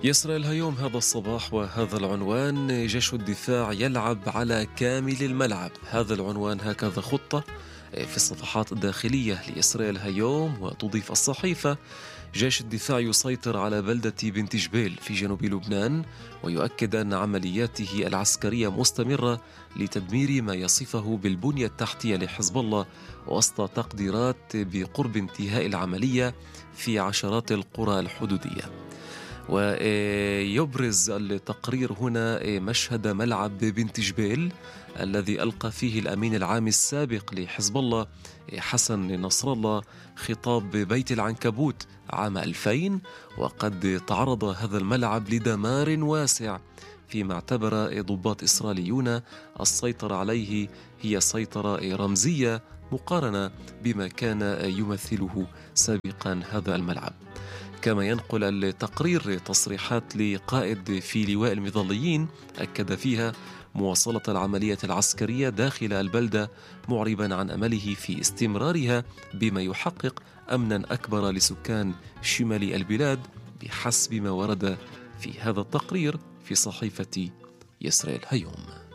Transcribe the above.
يسرى الهيوم هذا الصباح وهذا العنوان: جيش الدفاع يلعب على كامل الملعب. هذا العنوان هكذا خطة في الصفحات الداخلية لإسرائيل اليوم. وتضيف الصحيفة: جيش الدفاع يسيطر على بلدة بنت جبيل في جنوب لبنان، ويؤكد أن عملياته العسكرية مستمرة لتدمير ما يصفه بالبنية التحتية لحزب الله، وسط تقديرات بقرب انتهاء العملية في عشرات القرى الحدودية. ويبرز التقرير هنا مشهد ملعب بنت جبيل الذي ألقى فيه الأمين العام السابق لحزب الله حسن نصر الله خطاب بيت العنكبوت عام 2000. وقد تعرض هذا الملعب لدمار واسع، فيما اعتبر ضباط إسرائيليون السيطرة عليه هي سيطرة رمزية مقارنة بما كان يمثله سابقا هذا الملعب. كما ينقل التقرير تصريحات لقائد في لواء المظليين أكد فيها مواصلة العملية العسكرية داخل البلدة، معربا عن أمله في استمرارها بما يحقق أمنا أكبر لسكان شمال البلاد، بحسب ما ورد في هذا التقرير في صحيفة يسرى الهيوم.